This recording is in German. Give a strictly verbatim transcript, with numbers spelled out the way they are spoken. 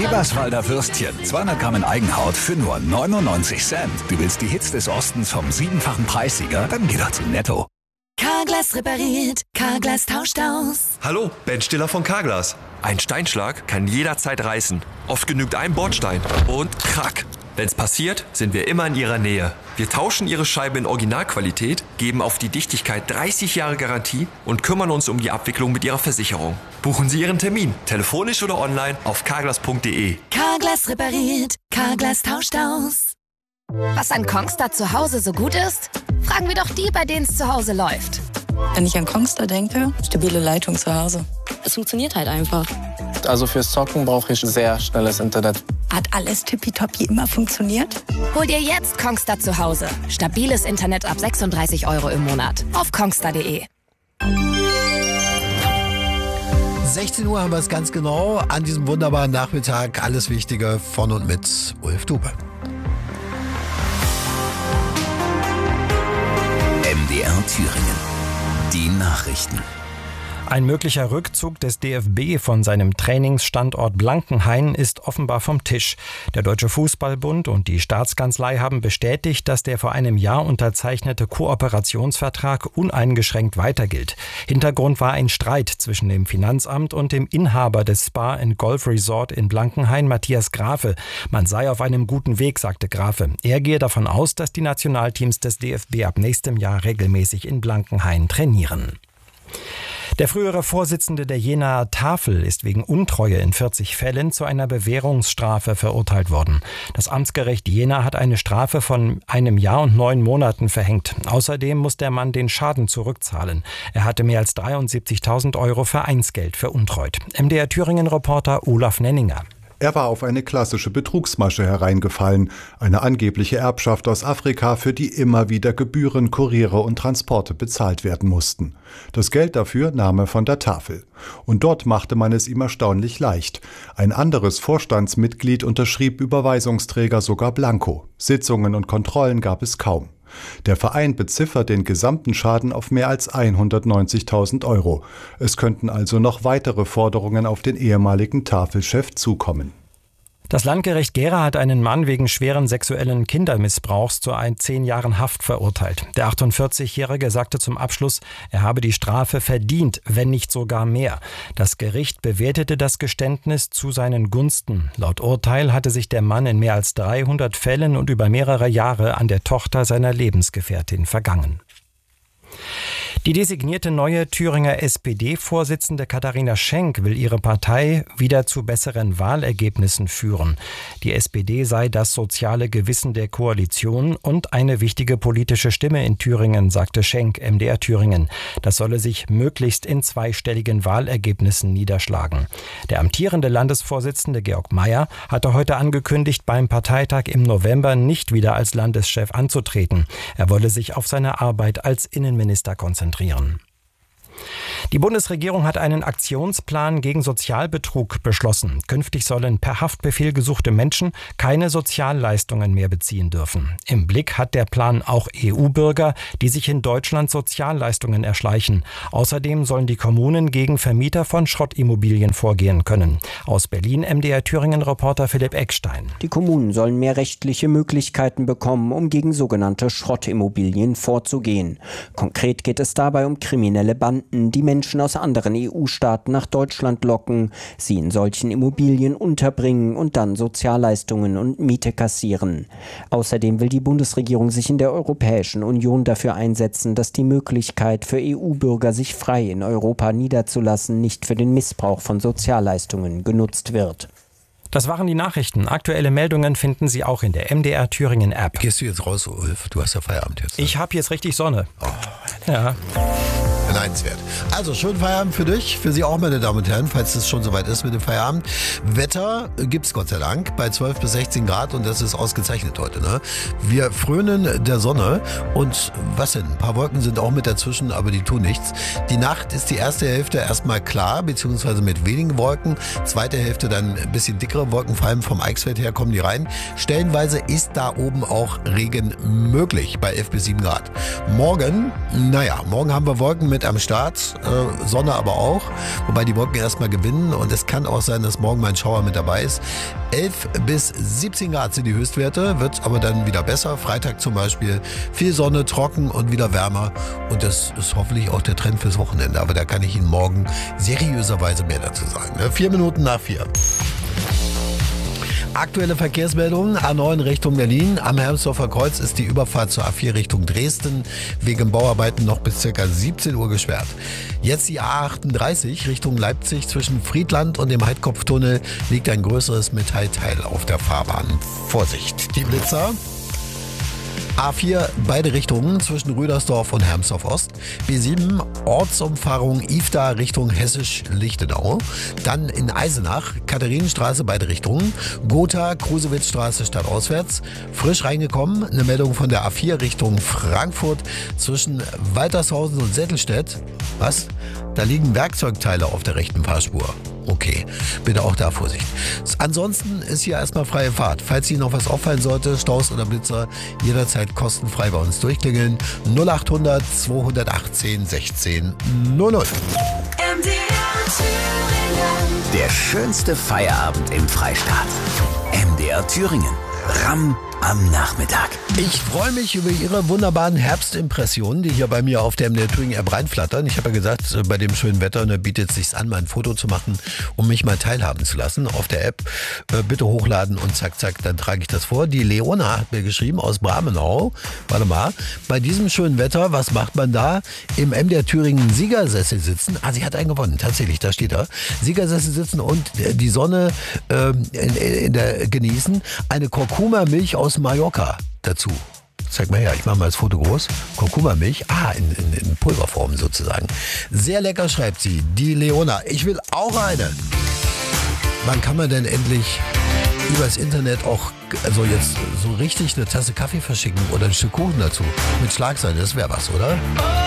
Eberswalder Würstchen, zweihundert Gramm in Eigenhaut für nur neunundneunzig Cent. Du willst die Hits des Ostens vom siebenfachen Preissieger? Dann geh doch zu Netto. Carglass repariert, Carglass tauscht aus. Hallo, Ben Stiller von Carglass. Ein Steinschlag kann jederzeit reißen. Oft genügt ein Bordstein und krack. Wenn's passiert, sind wir immer in Ihrer Nähe. Wir tauschen Ihre Scheibe in Originalqualität, geben auf die Dichtigkeit dreißig Jahre Garantie und kümmern uns um die Abwicklung mit Ihrer Versicherung. Buchen Sie Ihren Termin, telefonisch oder online auf carglass punkt de. Carglass repariert, Carglass tauscht aus. Was an Kongstar zu Hause so gut ist? Fragen wir doch die, bei denen es zu Hause läuft. Wenn ich an Kongstar denke, stabile Leitung zu Hause. Es funktioniert halt einfach. Also fürs Zocken brauche ich sehr schnelles Internet. Hat alles tippitoppi immer funktioniert? Hol dir jetzt Kongstar zu Hause. Stabiles Internet ab sechsunddreißig Euro im Monat. Auf kongstar punkt de. sechzehn Uhr haben wir es ganz genau. An diesem wunderbaren Nachmittag alles Wichtige von und mit Ulf Dube. M D R Thüringen. Die Nachrichten. Ein möglicher Rückzug des D F B von seinem Trainingsstandort Blankenhain ist offenbar vom Tisch. Der Deutsche Fußballbund und die Staatskanzlei haben bestätigt, dass der vor einem Jahr unterzeichnete Kooperationsvertrag uneingeschränkt weiter gilt. Hintergrund war ein Streit zwischen dem Finanzamt und dem Inhaber des Spa and Golf Resort in Blankenhain, Matthias Grafe. Man sei auf einem guten Weg, sagte Grafe. Er gehe davon aus, dass die Nationalteams des D F B ab nächstem Jahr regelmäßig in Blankenhain trainieren. Der frühere Vorsitzende der Jenaer Tafel ist wegen Untreue in vierzig Fällen zu einer Bewährungsstrafe verurteilt worden. Das Amtsgericht Jena hat eine Strafe von einem Jahr und neun Monaten verhängt. Außerdem muss der Mann den Schaden zurückzahlen. Er hatte mehr als dreiundsiebzigtausend Euro Vereinsgeld veruntreut. M D R Thüringen-Reporter Olaf Nenninger. Er war auf eine klassische Betrugsmasche hereingefallen, eine angebliche Erbschaft aus Afrika, für die immer wieder Gebühren, Kuriere und Transporte bezahlt werden mussten. Das Geld dafür nahm er von der Tafel. Und dort machte man es ihm erstaunlich leicht. Ein anderes Vorstandsmitglied unterschrieb Überweisungsträger sogar blanko. Sitzungen und Kontrollen gab es kaum. Der Verein beziffert den gesamten Schaden auf mehr als hundertneunzigtausend Euro. Es könnten also noch weitere Forderungen auf den ehemaligen Tafelchef zukommen. Das Landgericht Gera hat einen Mann wegen schweren sexuellen Kindermissbrauchs zu zehn Jahren Haft verurteilt. Der achtundvierzigjährige sagte zum Abschluss, er habe die Strafe verdient, wenn nicht sogar mehr. Das Gericht bewertete das Geständnis zu seinen Gunsten. Laut Urteil hatte sich der Mann in mehr als dreihundert Fällen und über mehrere Jahre an der Tochter seiner Lebensgefährtin vergangen. Die designierte neue Thüringer S P D-Vorsitzende Katharina Schenk will ihre Partei wieder zu besseren Wahlergebnissen führen. Die S P D sei das soziale Gewissen der Koalition und eine wichtige politische Stimme in Thüringen, sagte Schenk M D R Thüringen. Das solle sich möglichst in zweistelligen Wahlergebnissen niederschlagen. Der amtierende Landesvorsitzende Georg Mayer hatte heute angekündigt, beim Parteitag im November nicht wieder als Landeschef anzutreten. Er wolle sich auf seine Arbeit als Innenminister konzentrieren. Die Bundesregierung hat einen Aktionsplan gegen Sozialbetrug beschlossen. Künftig sollen per Haftbefehl gesuchte Menschen keine Sozialleistungen mehr beziehen dürfen. Im Blick hat der Plan auch E U-Bürger, die sich in Deutschland Sozialleistungen erschleichen. Außerdem sollen die Kommunen gegen Vermieter von Schrottimmobilien vorgehen können. Aus Berlin M D R Thüringen-Reporter Philipp Eckstein. Die Kommunen sollen mehr rechtliche Möglichkeiten bekommen, um gegen sogenannte Schrottimmobilien vorzugehen. Konkret geht es dabei um kriminelle Banden, die Menschen aus anderen E U-Staaten nach Deutschland locken, sie in solchen Immobilien unterbringen und dann Sozialleistungen und Miete kassieren. Außerdem will die Bundesregierung sich in der Europäischen Union dafür einsetzen, dass die Möglichkeit für E U-Bürger, sich frei in Europa niederzulassen, nicht für den Missbrauch von Sozialleistungen genutzt wird. Das waren die Nachrichten. Aktuelle Meldungen finden Sie auch in der M D R Thüringen App. Gehst du jetzt raus, Ulf? Du hast ja Feierabend jetzt. Ne? Ich habe jetzt richtig Sonne. Oh, ja. Beneidenswert. Also, schönen Feierabend für dich, für Sie auch, meine Damen und Herren, falls es schon soweit ist mit dem Feierabend. Wetter gibt's Gott sei Dank bei zwölf bis sechzehn Grad und das ist ausgezeichnet heute. Ne? Wir frönen der Sonne und was denn? Ein paar Wolken sind auch mit dazwischen, aber die tun nichts. Die Nacht ist die erste Hälfte erstmal klar, beziehungsweise mit wenigen Wolken. Zweite Hälfte dann ein bisschen dickere Wolken, vor allem vom Eichsfeld her kommen die rein. Stellenweise ist da oben auch Regen möglich bei elf bis sieben Grad. Morgen, naja, morgen haben wir Wolken mit mit am Start, äh, Sonne aber auch, wobei die Wolken erstmal gewinnen und es kann auch sein, dass morgen mal ein Schauer mit dabei ist. elf bis siebzehn Grad sind die Höchstwerte, wird aber dann wieder besser. Freitag zum Beispiel viel Sonne, trocken und wieder wärmer und das ist hoffentlich auch der Trend fürs Wochenende, aber da kann ich Ihnen morgen seriöserweise mehr dazu sagen. Ne? Vier Minuten nach vier. Aktuelle Verkehrsmeldungen, A neun Richtung Berlin. Am Hermsdorfer Kreuz ist die Überfahrt zur A vier Richtung Dresden wegen Bauarbeiten noch bis ca. siebzehn Uhr gesperrt. Jetzt die A achtunddreißig Richtung Leipzig. Zwischen Friedland und dem Heidkopftunnel liegt ein größeres Metallteil auf der Fahrbahn. Vorsicht, die Blitzer. A vier beide Richtungen zwischen Rüdersdorf und Hermsdorf Ost. B sieben Ortsumfahrung Ifda Richtung Hessisch-Lichtenau. Dann in Eisenach Katharinenstraße beide Richtungen. Gotha Krusewitzstraße stadtauswärts. Frisch reingekommen eine Meldung von der A vier Richtung Frankfurt zwischen Waltershausen und Settelstedt. Was? Da liegen Werkzeugteile auf der rechten Fahrspur. Okay, bitte auch da Vorsicht. Ansonsten ist hier erstmal freie Fahrt. Falls Ihnen noch was auffallen sollte, Staus oder Blitzer, jederzeit kostenfrei bei uns durchklingeln. null achthundert zweihundertachtzehn sechzehn null null. Der schönste Feierabend im Freistaat. M D R Thüringen. Ramm am Nachmittag. Ich freue mich über Ihre wunderbaren Herbstimpressionen, die hier bei mir auf der M D R Thüringen App reinflattern. Ich habe ja gesagt, bei dem schönen Wetter ne, bietet es sich an, mal ein Foto zu machen, um mich mal teilhaben zu lassen auf der App. Äh, bitte hochladen und zack, zack, dann trage ich das vor. Die Leona hat mir geschrieben aus Bramenau. Warte mal, bei diesem schönen Wetter, was macht man da? Im M D R Thüringen Siegersessel sitzen. Ah, sie hat einen gewonnen, tatsächlich, da steht er. Siegersessel sitzen und die Sonne äh, in, in der genießen. Eine Kurkuma-Milch aus Mallorca dazu. Zeig mal her, ich mache mal das Foto groß. Kurkuma-Milch, ah, in, in, in Pulverform sozusagen. Sehr lecker, schreibt sie, die Leona. Ich will auch eine. Wann kann man denn endlich übers Internet auch also jetzt so richtig eine Tasse Kaffee verschicken oder ein Stück Kuchen dazu? Mit Schlagseite, das wäre was, oder?